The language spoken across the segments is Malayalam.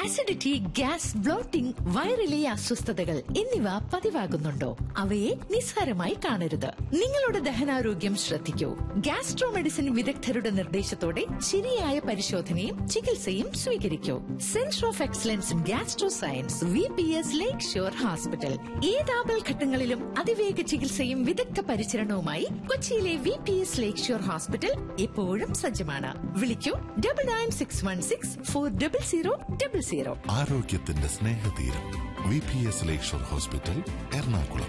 അസിഡിറ്റി, ഗ്യാസ്, ബ്ലോട്ടിംഗ്, വയറിലെ അസ്വസ്ഥതകൾ എന്നിവ പതിവാകുന്നുണ്ടോ? അവയെ നിസ്സാരമായി കാണരുത്. നിങ്ങളുടെ ദഹനാരോഗ്യം ശ്രദ്ധിക്കൂ. ഗ്യാസ്ട്രോ മെഡിസിൻ വിദഗ്ധരുടെ നിർദ്ദേശത്തോടെ ശരിയായ പരിശോധനയും ചികിത്സയും സ്വീകരിക്കൂ. Centre of excellence in gastro science, VPS lake shore hospital. ഏതാപൽ ഘട്ടങ്ങളിലും അതിവേഗ ചികിത്സയും വിദഗ്ധ പരിചരണവുമായി കൊച്ചിയിലെ VPS ലേക്ക് ഷോർ ഹോസ്പിറ്റൽ എപ്പോഴും സജ്ജമാണ്. വിളിക്കൂ 9961640000. ആരോഗ്യത്തിന്റെ സ്നേഹതീരം VPS ലേക്ക് shore hospital, Ernakulam.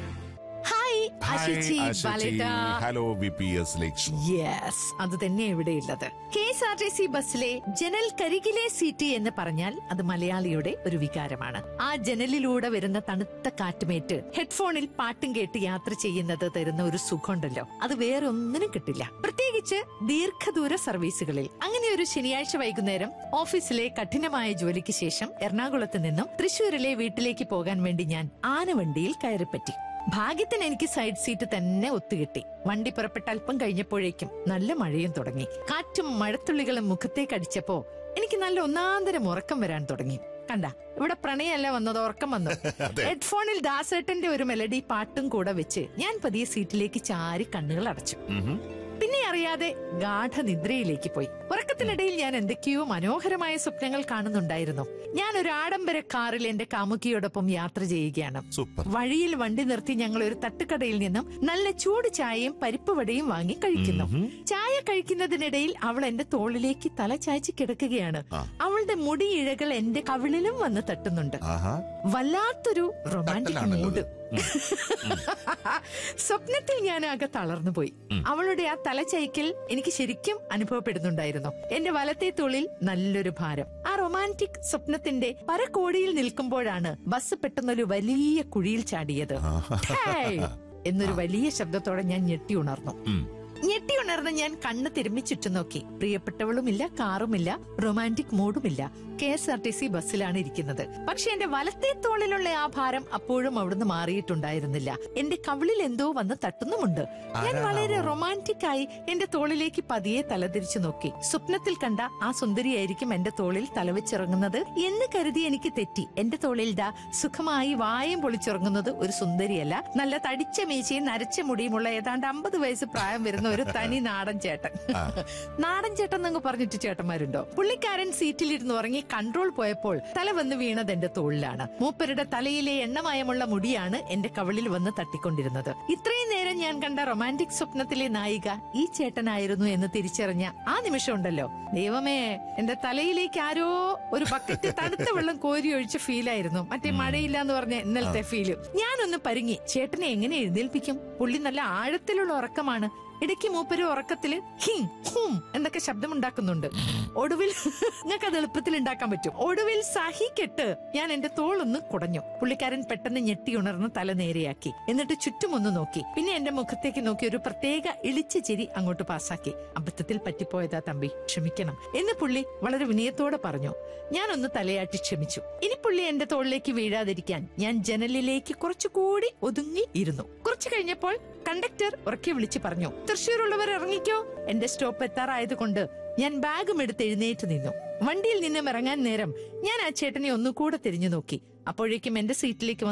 Hello VPS ലേക്ക് ഷോർ. യെസ്, അത് തന്നെ ഇവിടെയുള്ളത്. KSRTC ബസ്സിലെ ജനൽ കരികിലെ സീറ്റ് എന്ന് പറഞ്ഞാൽ അത് മലയാളിയുടെ ഒരു വികാരമാണ്. ആ ജനലിലൂടെ വരുന്ന തണുത്ത കാറ്റുമേറ്റ് ഹെഡ്ഫോണിൽ പാട്ടും കേട്ട് യാത്ര ചെയ്യുന്നത് തരുന്ന ഒരു സുഖമുണ്ടല്ലോ, അത് വേറെ ഒന്നിനും കിട്ടില്ല. പ്രത്യേകിച്ച് ദീർഘദൂര സർവീസുകളിൽ. അങ്ങനെ ഒരു ശനിയാഴ്ച വൈകുന്നേരം ഓഫീസിലെ കഠിനമായ ജോലിക്ക് ശേഷം എറണാകുളത്ത് നിന്നും തൃശ്ശൂരിലെ വീട്ടിലേക്ക് പോകാൻ വേണ്ടി ഞാൻ ആനവണ്ടിയിൽ കയറിപ്പറ്റി. ഭാഗ്യത്തിന് എനിക്ക് സൈഡ് സീറ്റ് തന്നെ ഒത്തുകിട്ടി. വണ്ടി പുറപ്പെട്ട അല്പം കഴിഞ്ഞപ്പോഴേക്കും നല്ല മഴയും തുടങ്ങി. കാറ്റും മഴത്തുള്ളികളും മുഖത്തേക്കടിച്ചപ്പോ എനിക്ക് നല്ല ഒന്നാന്തരം ഉറക്കം വരാൻ തുടങ്ങി. കണ്ട, ഇവിടെ പ്രണയല്ല വന്നത്, ഉറക്കം വന്നു. ഹെഡ്ഫോണിൽ ദാസേട്ടന്റെ ഒരു മെലഡി പാട്ടും കൂടെ വെച്ച് ഞാൻ പതിയെ സീറ്റിലേക്ക് ചാരി കണ്ണുകൾ അടച്ചു. പിന്നെ അറിയാതെ ഗാഠനിദ്രയിലേക്ക് പോയി. ഉറക്കത്തിനിടയിൽ ഞാൻ എന്തൊക്കെയോ മനോഹരമായ സ്വപ്നങ്ങൾ കാണുന്നുണ്ടായിരുന്നു. ഞാൻ ഒരു ആഡംബര കാറിൽ എന്റെ കാമുകിയോടൊപ്പം യാത്ര ചെയ്യുകയാണ്. വഴിയിൽ വണ്ടി നിർത്തി ഞങ്ങൾ ഒരു തട്ടുകടയിൽ നിന്നും നല്ല ചൂട് ചായയും പരിപ്പ് വടയും വാങ്ങി കഴിക്കുന്നു. ചായ കഴിക്കുന്നതിനിടയിൽ അവൾ എന്റെ തോളിലേക്ക് തല ചായ്ച്ച് കിടക്കുകയാണ്. അവളുടെ മുടിയിഴകൾ എന്റെ കവിളിലും വന്ന് തട്ടുന്നുണ്ട്. വല്ലാത്തൊരു റൊമാൻറ്റിക് മൂഡ്. സ്വപ്നത്തിൽ ഞാൻ ആകെ തളർന്നുപോയി. അവളുടെ ആ തലച്ചൈക്കൽ എനിക്ക് ശരിക്കും അനുഭവപ്പെടുന്നുണ്ടായിരുന്നു. എന്റെ വലത്തെ തോളിൽ നല്ലൊരു ഭാരം. ആ റൊമാൻറ്റിക് സ്വപ്നത്തിന്റെ പരകോടിയിൽ നിൽക്കുമ്പോഴാണ് ബസ് പെട്ടെന്നൊരു വലിയ കുഴിയിൽ ചാടിയത്. എന്നൊരു വലിയ ശബ്ദത്തോടെ ഞാൻ ഞെട്ടി ഉണർന്നു. ഞാൻ കണ്ണ് തിരുമ്മി ചുറ്റും നോക്കി. പ്രിയപ്പെട്ടവളുമില്ല, കാറുമില്ല, റൊമാൻറ്റിക് മൂഡുമില്ല. KSRTC ബസ്സിലാണ് ഇരിക്കുന്നത്. പക്ഷെ എന്റെ വലത്തെ തോളിലുള്ള ആ ഭാരം അപ്പോഴും അവിടുന്ന് മാറിയിട്ടുണ്ടായിരുന്നില്ല. എന്റെ കവിളിൽ എന്തോ വന്ന് തട്ടുന്നുമുണ്ട്. ഞാൻ വളരെ റൊമാൻറ്റിക് ആയി എന്റെ തോളിലേക്ക് പതിയെ തലതിരിച്ചു നോക്കി. സ്വപ്നത്തിൽ കണ്ട ആ സുന്ദരിയായിരിക്കും എന്റെ തോളിൽ തലവെച്ചിറങ്ങുന്നത് എന്ന് കരുതി എനിക്ക് തെറ്റി. എന്റെ തോളിൽ ദാ സുഖമായി വായും പൊളിച്ചിറങ്ങുന്നത് ഒരു സുന്ദരിയല്ല, നല്ല തടിച്ച മീശയും നരച്ച മുടിയുമുള്ള ഏതാണ്ട് 50 വയസ്സ് പ്രായം വരുന്ന ഒരു തനി നാടൻ ചേട്ടൻ. നാടൻ ചേട്ടൻ എന്നങ്ങ് പറഞ്ഞിട്ട് ചേട്ടന്മാരുണ്ടോ? പുള്ളിക്കാരൻ സീറ്റിലിരുന്ന് ഉറങ്ങി കൺട്രോൾ പോയപ്പോൾ തല വന്ന് വീണത് എന്റെ തോളിലാണ്. മൂപ്പരുടെ തലയിലെ എണ്ണമയമുള്ള മുടിയാണ് എന്റെ കവിളിൽ വന്ന് തട്ടിക്കൊണ്ടിരുന്നത്. ഇത്രയും നേരം ഞാൻ കണ്ട റൊമാൻറ്റിക് സ്വപ്നത്തിലെ നായിക ഈ ചേട്ടനായിരുന്നു എന്ന് തിരിച്ചറിഞ്ഞ ആ നിമിഷം ഉണ്ടല്ലോ, ദൈവമേ, എന്റെ തലയിലേക്ക് ആരോ ഒരു ബക്കറ്റ് തണുത്ത വെള്ളം കോരി ഒഴിച്ച ഫീലായിരുന്നു. മറ്റേ മഴയില്ല എന്ന് പറഞ്ഞ ഇന്നലത്തെ ഫീല്. ഞാനൊന്ന് പരുങ്ങി. ചേട്ടനെ എങ്ങനെ എഴുന്നേൽപ്പിക്കും? പുള്ളി നല്ല ആഴത്തിലുള്ള ഉറക്കമാണ്. ഇടയ്ക്ക് മൂപ്പര് ഉറക്കത്തില് ഹിം ഹും എന്നൊക്കെ ശബ്ദമുണ്ടാക്കുന്നുണ്ട്. ഒടുവിൽ നിങ്ങൾക്ക് അത് എളുപ്പത്തിൽ ഉണ്ടാക്കാൻ പറ്റും. ഒടുവിൽ സഹിക്കെട്ട് ഞാൻ എന്റെ തോളൊന്ന് കുടഞ്ഞു. പുള്ളിക്കാരൻ പെട്ടെന്ന് ഞെട്ടി ഉണർന്ന് തല നേരെയാക്കി. എന്നിട്ട് ചുറ്റുമൊന്ന് നോക്കി. പിന്നെ എന്റെ മുഖത്തേക്ക് നോക്കി ഒരു പ്രത്യേക ഇളിച്ച ചിരി അങ്ങോട്ട് പാസാക്കി. അബദ്ധത്തിൽ പറ്റിപ്പോയതാ തമ്പി, ക്ഷമിക്കണം എന്ന് പുള്ളി വളരെ വിനയത്തോടെ പറഞ്ഞു. ഞാനൊന്ന് തലയാട്ടി ക്ഷമിച്ചു. ഇനി പുള്ളി എന്റെ തോളിലേക്ക് വീഴാതിരിക്കാൻ ഞാൻ ജനലിലേക്ക് കുറച്ചുകൂടി ഒതുങ്ങി ഇരുന്നു. കുറച്ചു കഴിഞ്ഞപ്പോൾ കണ്ടക്ടർ ഉറക്കെ വിളിച്ചു പറഞ്ഞു, തൃശ്ശൂരുള്ളവർ ഇറങ്ങിക്കോ. എന്റെ സ്റ്റോപ്പ് എത്താറായതുകൊണ്ട് ഞാൻ ബാഗും എടുത്ത് എഴുന്നേറ്റ് നിന്നു. വണ്ടിയിൽ നിന്നും ഇറങ്ങാൻ നേരം ഞാൻ ആ ചേട്ടനെ ഒന്നുകൂടെ തിരിഞ്ഞു നോക്കി. അപ്പോഴേക്കും എന്റെ സീറ്റിലേക്ക്